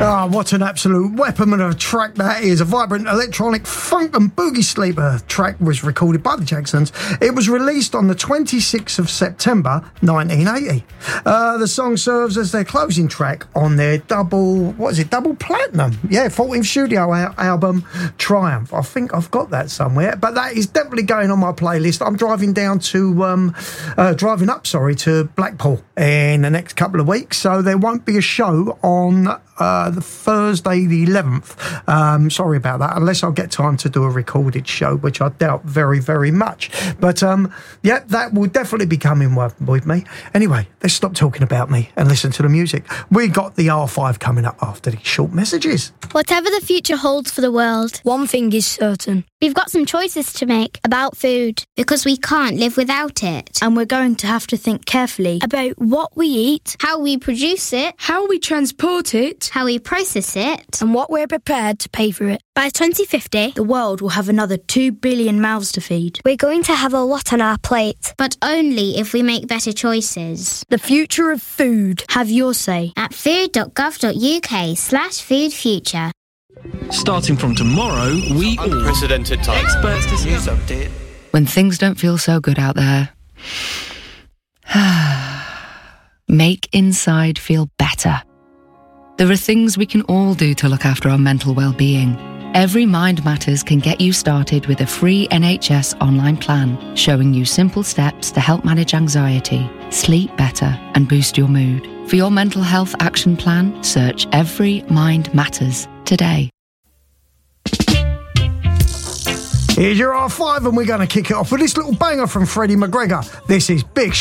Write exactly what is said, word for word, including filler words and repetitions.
Ah, what an absolute weapon of a track that is. A vibrant electronic funk and boogie sleeper track was recorded by the Jacksons. It was released on the twenty-sixth of September nineteen eighty. Uh, the song serves as their closing track on their double, what is it, double platinum? Yeah, fourteenth studio al- album, Triumph. I think I've got that somewhere, but that is definitely going on my playlist. I'm driving down to, um, uh, driving up, sorry, to Blackpool in the next couple of weeks, so there won't be a show on Uh, the Thursday the eleventh. Um, sorry about that, unless I'll get time to do a recorded show, which I doubt very, very much. But um, yeah, that will definitely be coming with, with me. Anyway, let's stop talking about me and listen to the music. We got the R five coming up after these short messages. Whatever the future holds for the world, one thing is certain. We've got some choices to make about food, because we can't live without it. And we're going to have to think carefully about what we eat, how we produce it, how we transport it, how we process it, and what we're prepared to pay for it. By twenty fifty, the world will have another two billion mouths to feed. We're going to have a lot on our plate. But only if we make better choices. The future of food. Have your say at food.gov.uk slash food future. Starting from tomorrow, we all... Unprecedented time. Experts to news update. When things don't feel so good out there, make inside feel better. There are things we can all do to look after our mental well-being. Every Mind Matters can get you started with a free N H S online plan, showing you simple steps to help manage anxiety, sleep better, and boost your mood. For your mental health action plan, search Every Mind Matters today. Here's your R five, and we're going to kick it off with this little banger from Freddie McGregor. This is Big